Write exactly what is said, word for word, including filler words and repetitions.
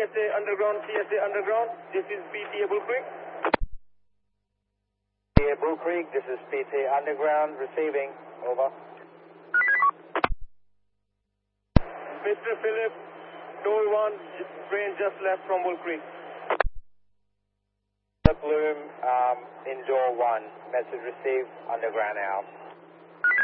S A Underground, C S A Underground. This is P T A Bull Creek. P T A Bull Creek, this is P T A Underground, receiving, over. Mister Philip, door one, train just left from Bull Creek. Bloom, um, in door one, message received, Underground out.